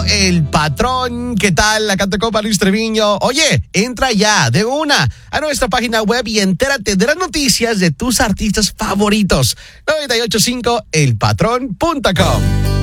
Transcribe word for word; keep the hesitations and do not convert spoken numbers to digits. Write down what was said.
El Patrón. ¿Qué tal? La canta compa Luis Treviño. Oye, entra ya de una a nuestra página web y entérate de las noticias de tus artistas favoritos. noventa y ocho punto cinco el patrón punto com.